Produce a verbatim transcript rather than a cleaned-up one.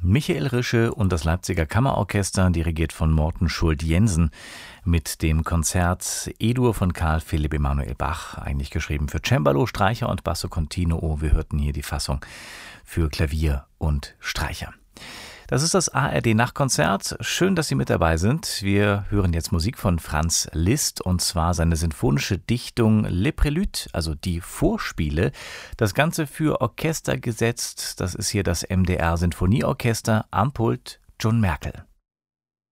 Michael Rische und das Leipziger Kammerorchester, dirigiert von Morten Schult-Jensen, mit dem Konzert E-Dur von Karl Philipp Emanuel Bach, eigentlich geschrieben für Cembalo, Streicher und Basso Continuo. Wir hörten hier die Fassung für Klavier und Streicher. Das ist das A R D-Nachtkonzert. Schön, dass Sie mit dabei sind. Wir hören jetzt Musik von Franz Liszt, und zwar seine sinfonische Dichtung Le Prélude, also die Vorspiele. Das Ganze für Orchester gesetzt. Das ist hier das M D R Sinfonieorchester, am Pult John Merkel.